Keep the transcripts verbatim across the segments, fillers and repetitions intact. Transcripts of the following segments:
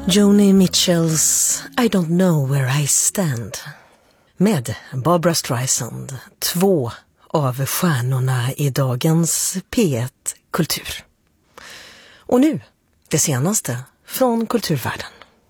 Joni Mitchells I don't know where I stand med Barbra Streisand, två av stjärnorna i dagens P ett Kultur. Och nu, det senaste från kulturvärlden.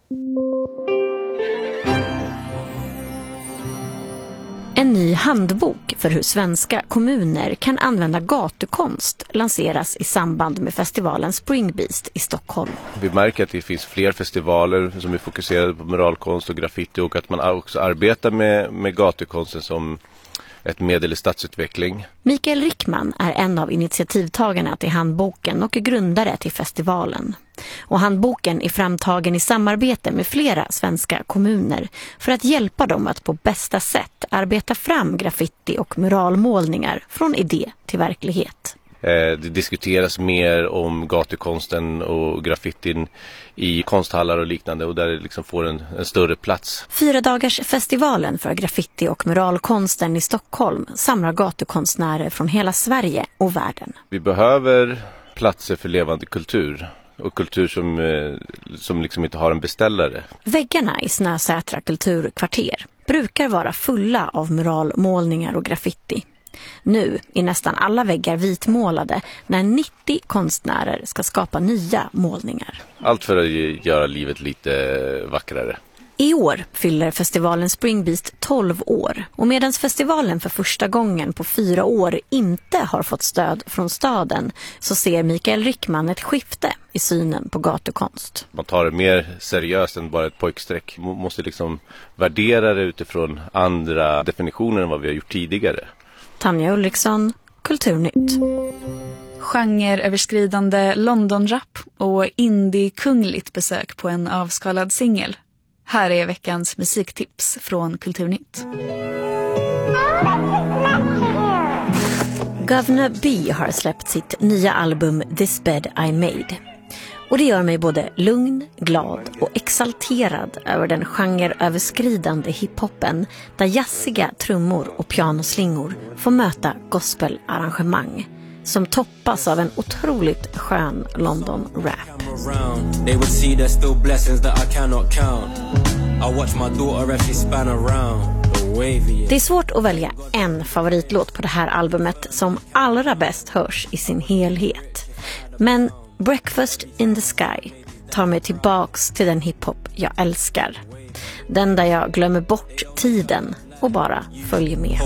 En ny handbok för hur svenska kommuner kan använda gatukonst lanseras i samband med festivalen Spring Beast i Stockholm. Vi märker att det finns fler festivaler som är fokuserade på muralkonst och graffiti och att man också arbetar med, med gatukonsten som ett medel i stadsutveckling. Mikael Rickman är en av initiativtagarna till handboken och grundare till festivalen. Och handboken är framtagen i samarbete med flera svenska kommuner för att hjälpa dem att på bästa sätt arbeta fram graffiti och muralmålningar från idé till verklighet. Det diskuteras mer om gatukonsten och graffitin i konsthallar och liknande och där det liksom får en, en större plats. Fyra dagars festivalen för graffiti och muralkonsten i Stockholm samlar gatukonstnärer från hela Sverige och världen. Vi behöver platser för levande kultur och kultur som, som liksom inte har en beställare. Väggarna i Snösätra kulturkvarter brukar vara fulla av muralmålningar och graffiti. Nu är nästan alla väggar vitmålade när nittio konstnärer ska skapa nya målningar. Allt för att göra livet lite vackrare. I år fyller festivalen Spring Beast tolv år och medan festivalen för första gången på fyra år inte har fått stöd från staden så ser Mikael Rickman ett skifte i synen på gatukonst. Man tar det mer seriöst än bara ett pojksträck. Man måste liksom värdera det utifrån andra definitioner än vad vi har gjort tidigare. Tanja Ulriksson, Kulturnytt. Genreöverskridande London-rap och indie-kungligt besök på en avskalad singel. Här är veckans musiktips från Kulturnytt. Governor B har släppt sitt nya album This Bed I Made. Och det gör mig både lugn, glad och exalterad över den genreöverskridande hiphopen där jazziga trummor och pianoslingor får möta gospelarrangemang som toppas av en otroligt skön London-rap. They would see there's still blessings that I cannot count. I watch my daughter as she span around. Det är svårt att välja en favoritlåt på det här albumet som allra bäst hörs i sin helhet. Men Breakfast in the Sky tar mig tillbaks till den hiphop jag älskar. Den där jag glömmer bort tiden och bara följer med.